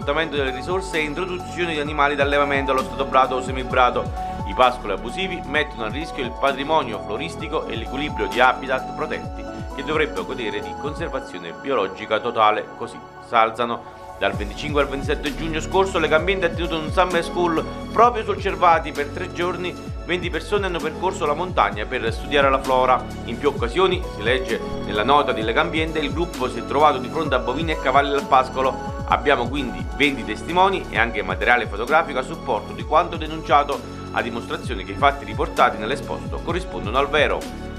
sfruttamento delle risorse e introduzione di animali d'allevamento allo stato brado o semibrado. I pascoli abusivi mettono a rischio il patrimonio floristico e l'equilibrio di habitat protetti che dovrebbero godere di conservazione biologica totale. Così Salzano. Dal 25 al 27 giugno scorso Legambiente ha tenuto un summer school proprio sul Cervati. Per 3 giorni 20 persone hanno percorso la montagna per studiare la flora. In più occasioni, si legge nella nota di Legambiente, il gruppo si è trovato di fronte a bovini e cavalli al pascolo. Abbiamo quindi 20 testimoni e anche materiale fotografico a supporto di quanto denunciato, a dimostrazione che i fatti riportati nell'esposto corrispondono al vero.